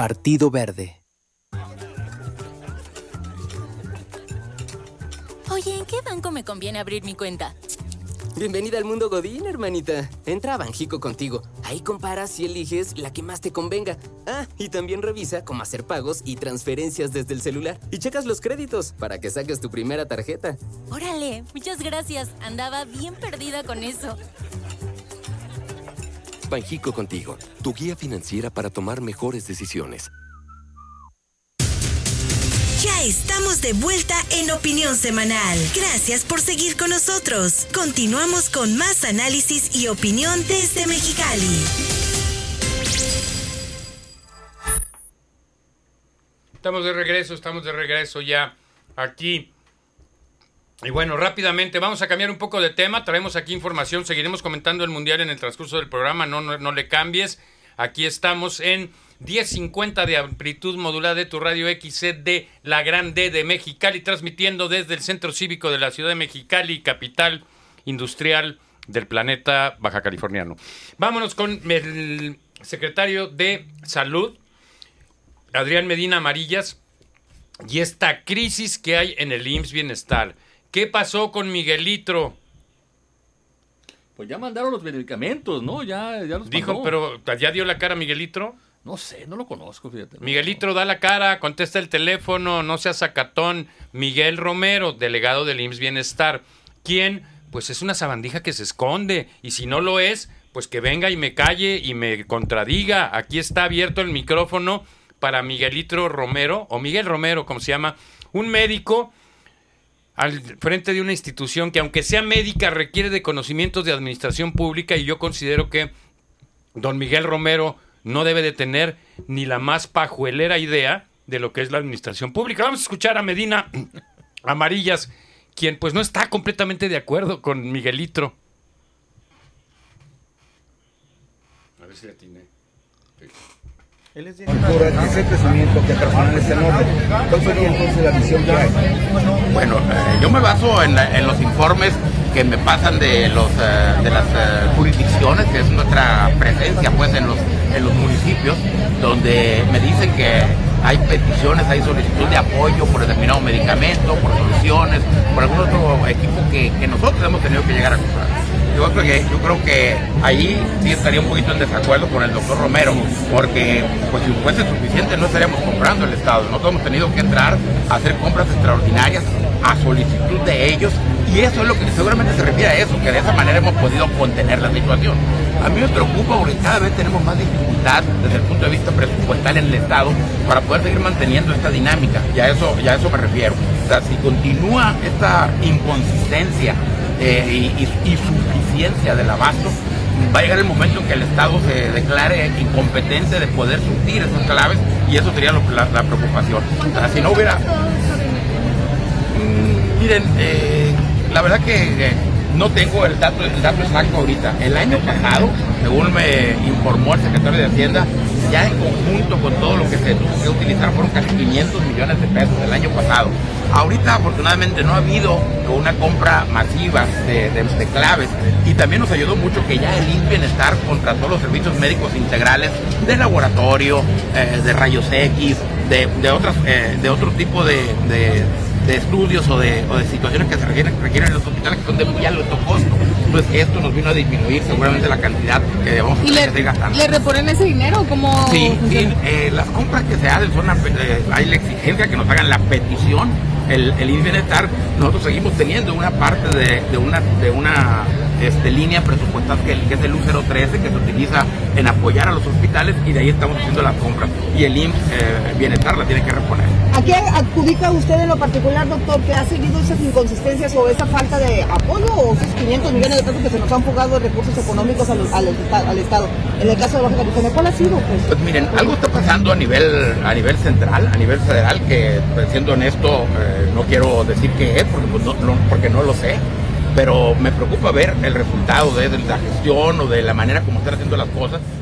Partido Verde. Oye, ¿en qué banco me conviene abrir mi cuenta? Bienvenida al mundo Godín, hermanita. Entra a Banjico Contigo. Ahí comparas y eliges la que más te convenga. Ah, y también revisa cómo hacer pagos y transferencias desde el celular. Y checas los créditos para que saques tu primera tarjeta. Órale, muchas gracias. Andaba bien perdida con eso. Banjico Contigo, tu guía financiera para tomar mejores decisiones. Ya estamos de vuelta en Opinión Semanal. Gracias por seguir con nosotros. Continuamos con más análisis y opinión desde Mexicali. Estamos de regreso ya aquí. Y bueno, rápidamente vamos a cambiar un poco de tema. Traemos aquí información, seguiremos comentando el Mundial en el transcurso del programa. No le cambies. Aquí estamos en 1050 de amplitud modulada de tu radio XC la Gran D de Mexicali, transmitiendo desde el Centro Cívico de la Ciudad de Mexicali, capital industrial del planeta baja californiano. Vámonos con el secretario de Salud, Adrián Medina Amarillas, y esta crisis que hay en el IMSS Bienestar. ¿Qué pasó con Miguelitro? Pues ya mandaron los medicamentos, ¿no? Ya los dijo, mandó. pero ¿ya dio la cara Miguelitro? No sé, no lo conozco, fíjate. Miguelitro da la cara, contesta el teléfono, no sea sacatón. Miguel Romero, delegado del IMSS Bienestar, quien, pues es una sabandija que se esconde, y si no lo es, pues que venga y me calle y me contradiga. Aquí está abierto el micrófono para Miguelitro Romero, o Miguel Romero, como se llama, un médico al frente de una institución que, aunque sea médica, requiere de conocimientos de administración pública, y yo considero que don Miguel Romero no debe de tener ni la más pajuelera idea de lo que es la administración pública. Vamos a escuchar a Medina Amarillas, quien pues no está completamente de acuerdo con Miguelitro. A ver si le atiné. Por ese crecimiento que personal es enorme, ¿cuál sería entonces la visión que hay? Bueno, yo me baso en los informes que me pasan de las jurisdicciones, que es nuestra presencia pues en los municipios, donde me dicen que hay peticiones, hay solicitud de apoyo por determinado medicamento, por soluciones, por algún otro equipo que nosotros hemos tenido que llegar a comprar. Yo creo que ahí sí estaría un poquito en desacuerdo con el doctor Romero, porque pues si fuese suficiente no estaríamos comprando el Estado. Nosotros hemos tenido que entrar a hacer compras extraordinarias a solicitud de ellos, y eso es lo que seguramente se refiere a eso, que de esa manera hemos podido contener la situación. A mí me preocupa porque cada vez tenemos más dificultad desde el punto de vista presupuestal en el Estado para poder seguir manteniendo esta dinámica, y a eso me refiero. O sea, si continúa esta inconsistencia y suficiencia del abasto, va a llegar el momento en que el Estado se declare incompetente de poder surtir esas claves, y eso sería la preocupación. O sea, si no hubiera... miren, la verdad que no tengo el dato exacto ahorita. El año pasado, según me informó el secretario de Hacienda, ya en conjunto con todo lo que se tuvo que utilizar fueron casi 500 millones de pesos el año pasado. Ahorita afortunadamente no ha habido una compra masiva de claves, y también nos ayudó mucho que ya el IMSS Bienestar contrató los servicios médicos integrales de laboratorio, de rayos X, de otro tipo de estudios o de situaciones que se requieren en los hospitales, que son de muy alto costo. Entonces esto nos vino a disminuir seguramente la cantidad que vamos a tener que seguir gastando. ¿Le reponen ese dinero? ¿Cómo? Sí, las compras que se hacen hay la exigencia que nos hagan la petición. El IMSS Bienestar, nosotros seguimos teniendo una parte de una línea presupuestal que es el U013, que se utiliza en apoyar a los hospitales, y de ahí estamos haciendo las compras, y el IMSS Bienestar la tiene que reponer. ¿A qué adjudica usted en lo particular, doctor, que ha seguido esas inconsistencias o esa falta de apoyo, o esos 500 millones de pesos que se nos han fugado de recursos económicos al Estado? En el caso de Baja California, ¿cuál ha sido? Pues miren, algo está pasando a nivel central, a nivel federal, que pues, siendo honesto, no quiero decir qué es, porque no lo sé, pero me preocupa ver el resultado de la gestión o de la manera como están haciendo las cosas.